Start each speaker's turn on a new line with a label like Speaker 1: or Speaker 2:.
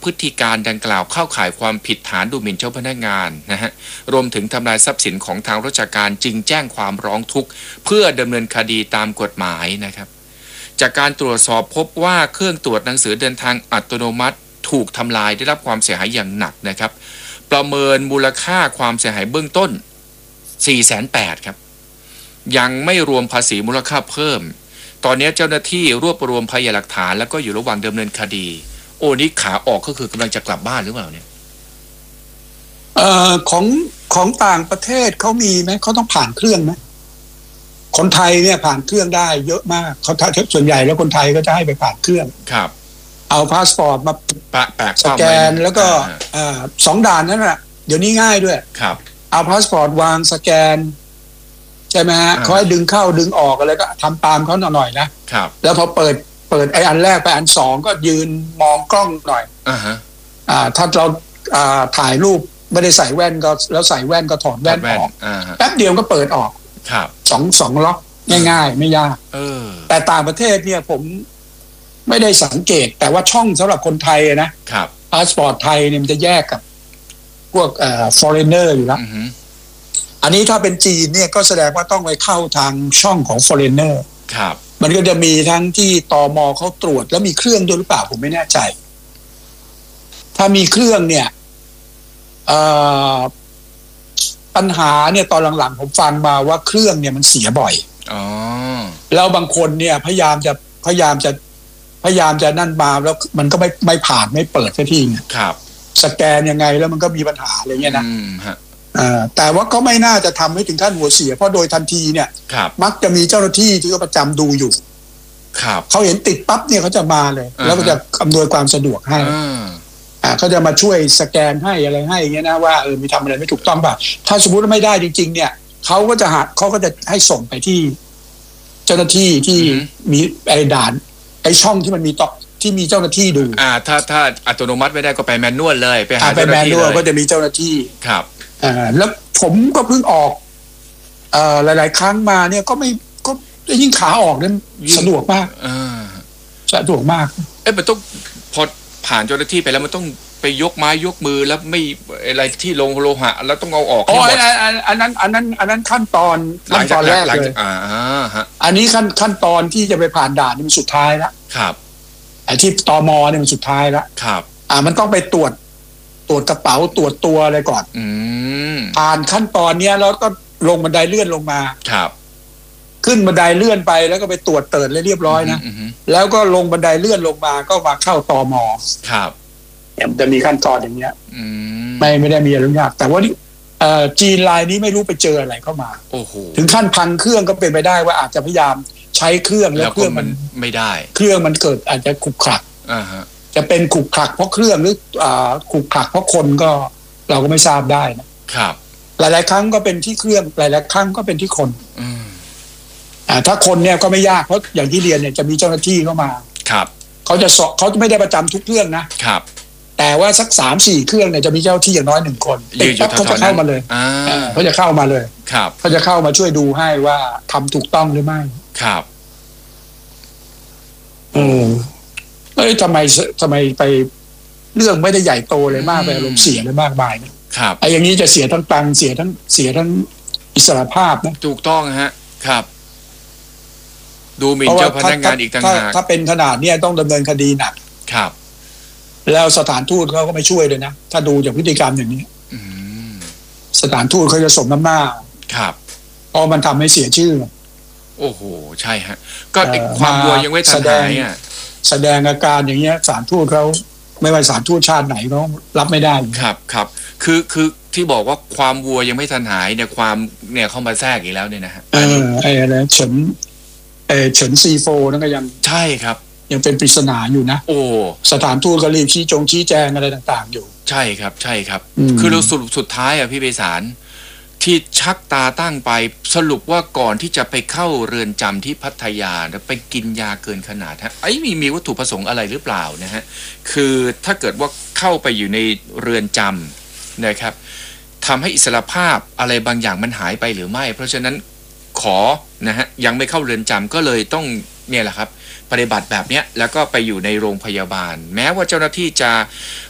Speaker 1: พฤติการดังกล่าวเข้าข่ายความผิดฐานดูหมิ่นเจ้าพนักงานนะฮะรวมถึงทำลายทรัพย์สินของทางราชการจึงแจ้งความร้องทุกข์เพื่อดำเนินคดีตามกฎหมายนะครับจากการตรวจสอบพบว่าเครื่องตรวจหนังสือเดินทางอัตโนมัติถูกทำลายได้รับความเสียหายอย่างหนักนะครับประเมินมูลค่าความเสียหายเบื้องต้น 480,000 ครับยังไม่รวมภาษีมูลค่าเพิ่มตอนนี้เจ้าหน้าที่รวบรวมพยานหลักฐานแล้วก็อยู่ระหว่างดำเนินคดีโอ้นี่ขาออกก็คือกำลังจะกลับบ้านหรือเปล่าเนี่ย
Speaker 2: ของต่างประเทศเขามีไหมเขาต้องผ่านเครื่องไหมคนไทยเนี่ยผ่านเครื่องได้เยอะมากเขาส่วนใหญ่แล้วคนไทยก็จะให้ไปผ่านเครื่อง
Speaker 1: ครับ
Speaker 2: เอาพาสปอร์ตมา
Speaker 1: แปะ
Speaker 2: สแกนแล้วก็2 ด่านนั่นแหละเดี๋ยวนี้ง่ายด้วย
Speaker 1: ครับ
Speaker 2: เอาพาสปอร์ตวางสแกนใช่ไหมฮะเขาให้ดึงเข้าดึงออกอะไรก็ทำตามเขาหน่อยนะครับแล้วพอเปิดไอ้อันแรกไปอัน2ก็ยืนมองกล้องหน่อยถ้าเราถ่ายรูปไม่ได้ใส่แว่นก็แล้วใส่แว่นก็ถอดแว่นออกแป๊บเดียวก็เปิดออก
Speaker 1: ครับ
Speaker 2: สองล็อกง่ายๆไม่ยากแต่ต่างประเทศเนี่ยผมไม่ได้สังเกตแต่ว่าช่องสำหรับคนไทยนะครับพาสปอร์ตไทยเนี่ยมันจะแยกกับพวกforeigner อยู่แล้วอันนี้ถ้าเป็นจีนเนี่ยก็แสดงว่าต้องไปเข้าทางช่องของ foreigner
Speaker 1: ครับ
Speaker 2: มันก็จะมีทั้งที่ตม.เขาตรวจแล้วมีเครื่องด้วยหรือเปล่าผมไม่แน่ใจถ้ามีเครื่องเนี่ยปัญหาเนี่ยตอนหลังๆผมฟังมาว่าเครื่องเนี่ยมันเสียบ่อยแล้วบางคนเนี่ยพยายามจะนั่นมาแล้วมันก็ไม่ผ่านไม่เปิดสักที
Speaker 1: ครับ
Speaker 2: สแกนยังไงแล้วมันก็มีปัญหาอะไรเงี้ยนะแต่ว่าก็ไม่น่าจะทำให้ถึงขั้นหัวเสียเพราะโดยทันทีเนี่ยมักจะมีเจ้าหน้าที่ที่เขาประจำดูอยู่เขาเห็นติดปั๊บเนี่ยเขาจะมาเลยแล้วก็จะอำนวยความสะดวกให้เขาจะมาช่วยสแกนให้อะไรให้อย่างเงี้ยนะว่ามีทำอะไรไม่ถูกต้องป่ะถ้าสมมติว่าไม่ได้จริงๆเนี่ยเขาก็จะให้ส่งไปที่เจ้าหน้าที่ที่มีไอ้ด่านไอ้ช่องที่มันมีที่มีเจ้าหน้าที่ดู
Speaker 1: ถ้าอัตโนมัติไม่ได้ก็ไปแมนนวลเลยไปหา
Speaker 2: เจ้าหน้าที่เลยก็จะมีเจ้าหน้าที่
Speaker 1: ครับ
Speaker 2: แล้วผมก็เพิ่งออกหลายๆครั้งมาเนี่ยก็ยิ่งขาออกนั้นสะดวกมากสะดวกมาก
Speaker 1: มันต้องพอผ่านเจ้าหน้าที่ไปแล้วมันต้องไปยกไม้ยกมือแล้วไม่อะไรที่โลหะแล้วต้องเอาออก
Speaker 2: ให้หมดอันนั้นขั้นตอนแรกเลยอันนี้ขั้นตอนที่จะไปผ่านด่านนี่มันสุดท้ายแล้ว
Speaker 1: ครับ
Speaker 2: ไอ้ที่ตม.เนี่ยมันสุดท้ายแล้ว
Speaker 1: ครับ
Speaker 2: มันต้องไปตรวจกระเป๋าตรวจตัวอะไรก่อนผ่านขั้นตอนเนี้ยแล้วก็ลงบันไดเลื่อนลงมา
Speaker 1: ครับ
Speaker 2: ขึ้นบันไดเลื่อนไปแล้วก็ไปตรวจเติร์ดเรียบร้อยนะแล้วก็ลงบันไดเลื่อนลงมาก็มาเข้าตม.
Speaker 1: ครับ
Speaker 2: มันจะมีขั้นตอนอย่างเงี้ยไม่ได้มีอะไรยากแต่ว่าจีนรายนี้ไม่รู้ไปเจออะไรเข้ามาถึงขั้นพังเครื่องก็เป็นไปได้ว่าอาจจะพยายามใช้เครื่องแล้วเครื่องมัน
Speaker 1: ไม่ได้
Speaker 2: เครื่องมันเกิดอาจจะขรุขระจะเป็นขรุขระเพราะเครื่องหรือขรุขระเพราะคนก็เราก็ไม่ทราบได้
Speaker 1: นะครับ
Speaker 2: หลายๆครั้งก็เป็นที่เครื่องหลายๆครั้งก็เป็นที่คนถ้าคนเนี่ยก็ไม่ยากเพราะอย่างที่เรียนเนี่ยจะมีเจ้าหน้าที่เข้ามา
Speaker 1: ครับ
Speaker 2: เขาไม่ได้ประจำทุกเครื่องนะครับแต่ว่าสัก 3-4 เครื่องเนี่ยจะมีเจ้าที่อย่างน้อย1 คนติดปั๊บเขาจะเข้ามาเลยเขาจะเข้ามาเลย
Speaker 1: ครับ
Speaker 2: เขาจะเข้ามาช่วยดูให้ว่าทำถูกต้องหรือไม่
Speaker 1: ครับ
Speaker 2: ทำไมไปเรื่องไม่ได้ใหญ่โตเลยมากไปอารมณ์เสียเลยมากมาย
Speaker 1: นะครับ
Speaker 2: ไอ้อย่างนี้จะเสียทั้งตังเสียทั้งอิสรภาพนะ
Speaker 1: ถูกต้องฮะครับดูหมิ่นเจ้าพนักงานอีกต่างหาก
Speaker 2: ถ้าเป็นขนาดนี้ต้องดำเนินคดีหนัก
Speaker 1: ครับ
Speaker 2: แล้วสถานทูตเขาก็ไม่ช่วยเลยนะถ้าดูจากพฤติกรรมอย่างนี้สถานทูตเขาจะสมน้ำหน้า
Speaker 1: ครับ
Speaker 2: เพราะมันทำให้เสียชื่อ
Speaker 1: โอ้โหใช่ฮะก็ความวัวยังไม่ทันหาย
Speaker 2: แสดงอาการอย่างเงี้ยสถานทูตเขาไม่ว่าสถานทูตชาติไหนเขารับไม่ได้
Speaker 1: ครับคือที่บอกว่าความวัวยังไม่ทันหายเนี่ยความเนี่ยเข้ามาแทรกอีกแล้วเนี่ยนะฮะ
Speaker 2: ไอ้อะไรเฉินซีโฟนั่นก็ยัง
Speaker 1: ใช่ครับ
Speaker 2: ยังเป็นปริศนาอยู่นะ
Speaker 1: โอ้
Speaker 2: สถานทูตก็รีบชี้แจงอะไรต่างๆอยู่
Speaker 1: ใช่ครับคือเราสุดท้ายพี่ไพศาลที่ชักตาตั้งไปสรุปว่าก่อนที่จะไปเข้าเรือนจำที่พัทยาไปกินยาเกินขนาดฮะมีวัตถุประสงค์อะไรหรือเปล่านะฮะคือถ้าเกิดว่าเข้าไปอยู่ในเรือนจำนะครับทำให้อิสรภาพอะไรบางอย่างมันหายไปหรือไม่เพราะฉะนั้นขอนะฮะยังไม่เข้าเรือนจำก็เลยต้องเนี่ยแหละครับปฏิบัติแบบเนี้ยแล้วก็ไปอยู่ในโรงพยาบาลแม้ว่าเจ้าหน้าที่จะ